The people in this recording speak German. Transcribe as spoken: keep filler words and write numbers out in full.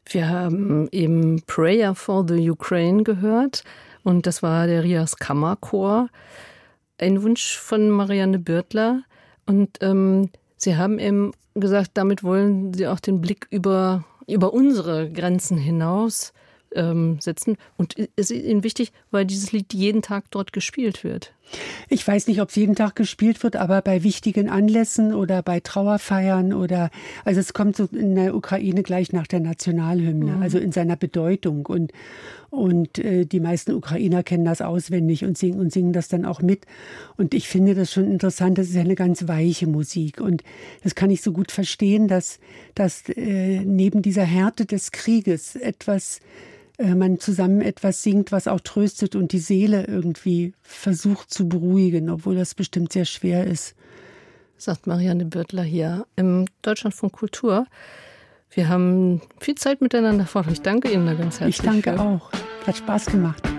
Wir haben eben Prayer for the Ukraine gehört und das war der Rias Kammerchor. Ein Wunsch von Marianne Birtler und ähm, Sie haben eben gesagt, damit wollen Sie auch den Blick über, über unsere Grenzen hinaus ähm, setzen. Und es ist Ihnen wichtig, weil dieses Lied jeden Tag dort gespielt wird. Ich weiß nicht, ob es jeden Tag gespielt wird, aber bei wichtigen Anlässen oder bei Trauerfeiern oder, also es kommt so in der Ukraine gleich nach der Nationalhymne, mhm. also in seiner Bedeutung. Und, und äh, die meisten Ukrainer kennen das auswendig und singen, und singen das dann auch mit. Und ich finde das schon interessant, das ist ja eine ganz weiche Musik. Und das kann ich so gut verstehen, dass, dass äh, neben dieser Härte des Krieges etwas man zusammen etwas singt, was auch tröstet und die Seele irgendwie versucht zu beruhigen, obwohl das bestimmt sehr schwer ist. Sagt Marianne Birtler hier im Deutschlandfunk Kultur. Wir haben viel Zeit miteinander verbracht. Ich danke Ihnen da ganz herzlich. Ich danke für. auch. Hat Spaß gemacht.